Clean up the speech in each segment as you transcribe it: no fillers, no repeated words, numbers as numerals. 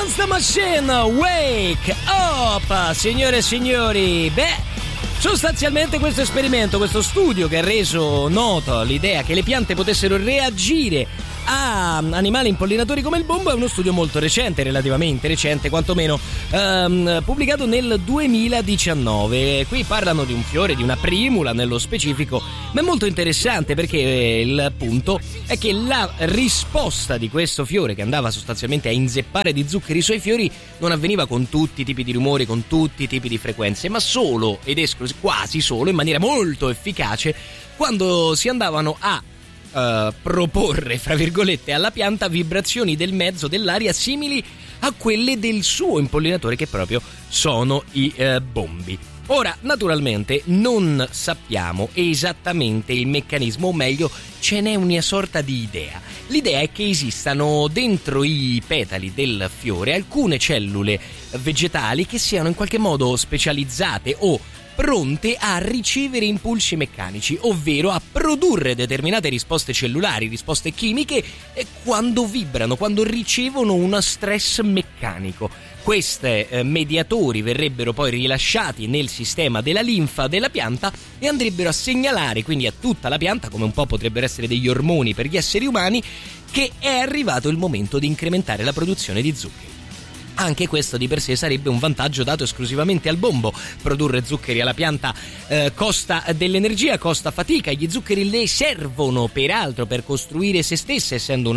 Monster Machine, Wake Up, signore e signori. Sostanzialmente questo esperimento, questo studio che ha reso noto l'idea che le piante potessero reagire a animali impollinatori come il bombo è uno studio molto recente, relativamente recente quantomeno, pubblicato nel 2019. Qui parlano di un fiore, di una primula nello specifico, ma è molto interessante perché il punto è che la risposta di questo fiore, che andava sostanzialmente a inzeppare di zuccheri i suoi fiori, non avveniva con tutti i tipi di rumori, con tutti i tipi di frequenze, ma solo ed quasi solo in maniera molto efficace quando si andavano a proporre, fra virgolette, alla pianta vibrazioni del mezzo dell'aria simili a quelle del suo impollinatore, che proprio sono i bombi. Ora, naturalmente non sappiamo esattamente il meccanismo, o meglio, ce n'è una sorta di idea. L'idea è che esistano dentro i petali del fiore alcune cellule vegetali che siano in qualche modo specializzate o pronte a ricevere impulsi meccanici, ovvero a produrre determinate risposte cellulari, risposte chimiche, quando vibrano, quando ricevono uno stress meccanico. Questi mediatori verrebbero poi rilasciati nel sistema della linfa della pianta e andrebbero a segnalare quindi a tutta la pianta, come un po' potrebbero essere degli ormoni per gli esseri umani, che è arrivato il momento di incrementare la produzione di zuccheri. Anche questo di per sé sarebbe un vantaggio dato esclusivamente al bombo. Produrre zuccheri alla pianta costa dell'energia, costa fatica. Gli zuccheri le servono peraltro per costruire se stesse, essendo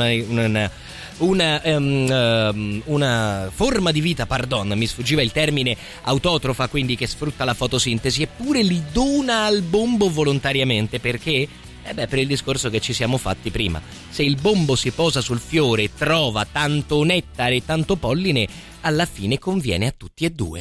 una forma di vita, mi sfuggiva il termine, autotrofa, quindi che sfrutta la fotosintesi, eppure li dona al bombo volontariamente. Perché? Per il discorso che ci siamo fatti prima. Se il bombo si posa sul fiore e trova tanto nettare e tanto polline, alla fine conviene a tutti e due.